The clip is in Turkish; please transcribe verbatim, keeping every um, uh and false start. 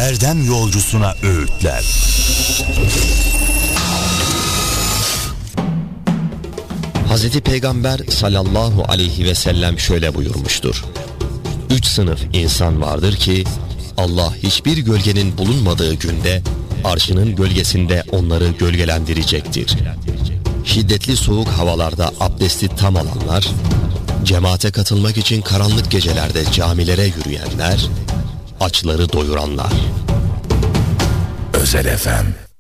erdem yolcusuna öğütler. Hazreti Peygamber sallallahu aleyhi ve sellem şöyle buyurmuştur: Üç sınıf insan vardır ki Allah hiçbir gölgenin bulunmadığı günde arşının gölgesinde onları gölgelendirecektir. Şiddetli soğuk havalarda abdesti tam alanlar, cemaate katılmak için karanlık gecelerde camilere yürüyenler, açları doyuranlar. Özel F M